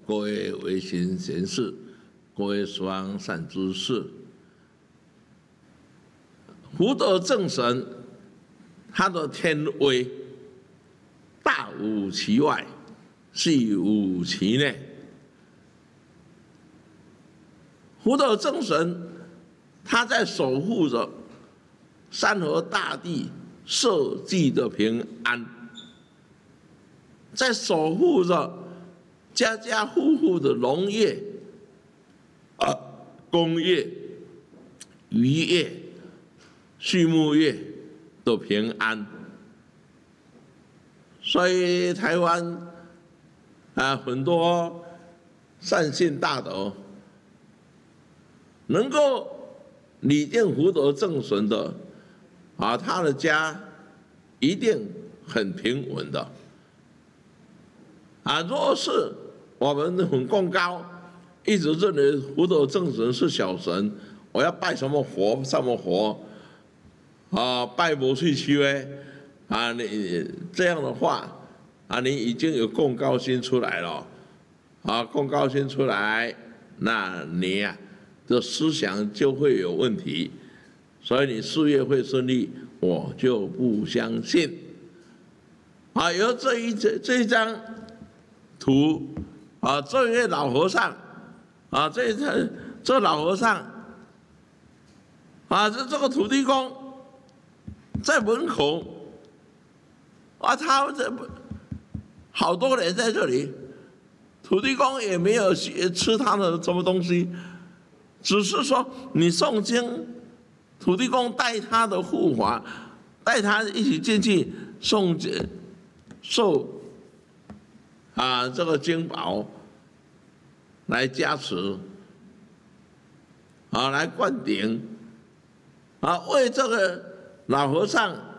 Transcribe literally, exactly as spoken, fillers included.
各位维新贤士，各位十方善知识，福德正神，他的天威大无其外，细无其内。福德正神，他在守护着山河大地社稷的平安，在守护着家家户户的农业、啊工业、渔业、畜牧业的平安。所以台湾啊，很多善信大德能够礼敬福德正神的啊，他的家一定很平稳的。啊，若是我们很贡高，一直认为福德正神是小神，我要拜什么佛什么佛，啊，拜不去去哎，啊，你这样的话，啊，你已经有贡高心出来了，啊，贡高心出来，那你呀、啊、的思想就会有问题，所以你事业会顺利，我就不相信。啊，有这一这这一张图啊，这位老和尚啊，这这这老和尚啊，这这个土地公在门口啊，他这好多人在这里，土地公也没有吃他的什么东西，只是说你诵经，土地公带他的护法，带他一起进去诵经受。啊，这个经宝来加持，啊，来灌顶，啊，为这个老和尚